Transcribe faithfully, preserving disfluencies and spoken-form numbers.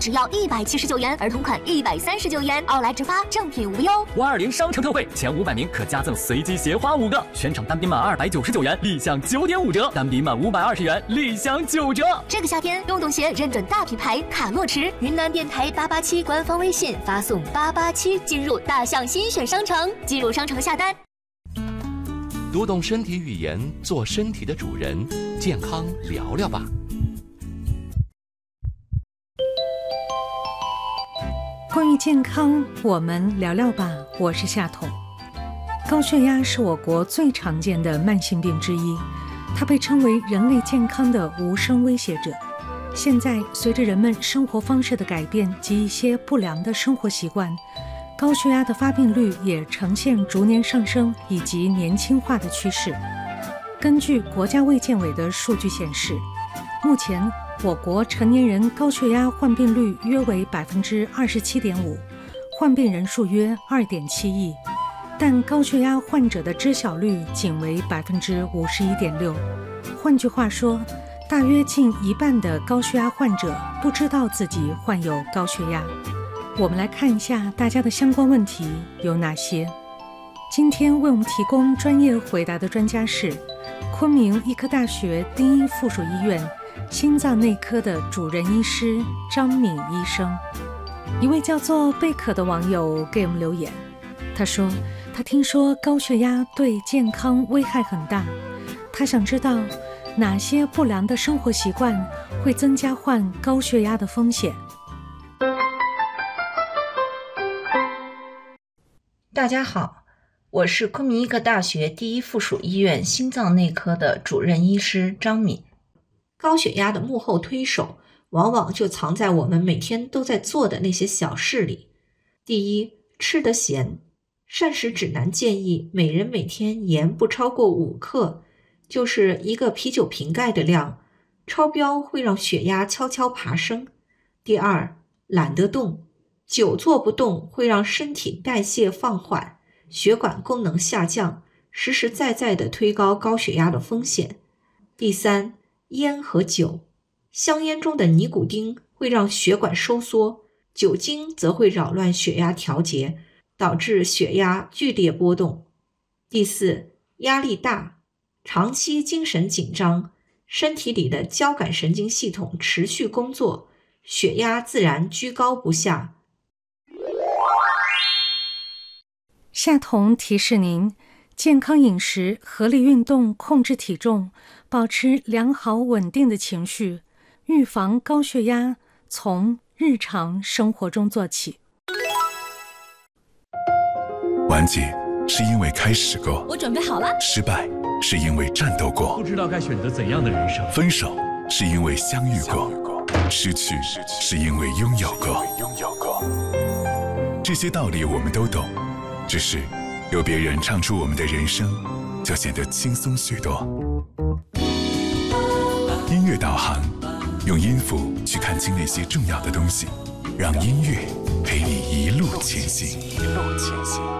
只要一百七十九元，儿童款一百三十九元，奥莱直发，正品无忧。 五二零商城特惠，前五百名可加赠随机鞋花五个，全场单品满二百九十九元，立享九点五折；单品满五百二十元，立享九折。 这个夏天，运动鞋认准大品牌卡洛驰，云南电台八八七官方微信发送八八七进入大象新选商城，进入商城下单。 读懂身体语言，做身体的主人，健康聊聊吧。 关于健康，我们聊聊吧。我是夏彤。高血压是我国最常见的慢性病之一，它被称为人类健康的无声威胁者。现在，随着人们生活方式的改变及一些不良的生活习惯，高血压的发病率也呈现逐年上升以及年轻化的趋势。根据国家卫健委的数据显示，目前我国成年人高血压患病率约为百分之二十七点五，患病人数约二点七亿，但高血压患者的知晓率仅为百分之五十一点六。换句话说，大约近一半的高血压患者不知道自己患有高血压。我们来看一下大家的相关问题有哪些。今天为我们提供专业回答的专家是昆明医科大学第一附属医院心脏内科的主任医师张敏医生。一位叫做贝壳的网友给我们留言，他说他听说高血压对健康危害很大，他想知道哪些不良的生活习惯会增加患高血压的风险。 大家好，我是昆明医科大学第一附属医院心脏内科的主任医师张敏。高血压的幕后推手往往就藏在我们每天都在做的那些小事里。第一，吃得咸。膳食指南建议每人每天盐不超过五克，就是一个啤酒瓶盖的量，超标会让血压悄悄爬升。第二，懒得动。久坐不动会让身体代谢放缓，血管功能下降，实实在在地推高高血压的风险。第三，烟和酒。香烟中的尼古丁会让血管收缩，酒精则会扰乱血压调节，导致血压剧烈波动。第四，压力大。长期精神紧张，身体里的交感神经系统持续工作，血压自然居高不下。 夏彤提示您，健康饮食、合理运动、控制体重，保持良好稳定的情绪，预防高血压，从日常生活中做起。 完结是因为开始过， 我准备好了。 失败是因为战斗过， 不知道该选择怎样的人生。 分手是因为相遇过，失去是因为拥有过。这些道理我们都懂，只是有别人唱出我们的人生，就显得轻松许多。音乐导航，用音符去看清那些重要的东西，让音乐陪你一路前行。一路前行。